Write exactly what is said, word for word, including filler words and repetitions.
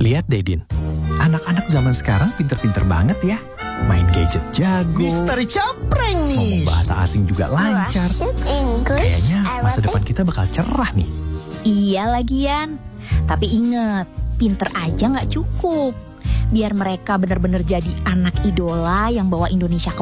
Lihat deh, Din. Anak-anak zaman sekarang pinter-pinter banget ya. Main gadget jago. Mister Capreng nih. Ngomong bahasa asing juga lancar. Kayaknya masa depan kita bakal cerah nih. Iya lagian. Tapi inget, pinter aja gak cukup. Biar mereka benar-benar jadi anak idola yang bawa Indonesia ke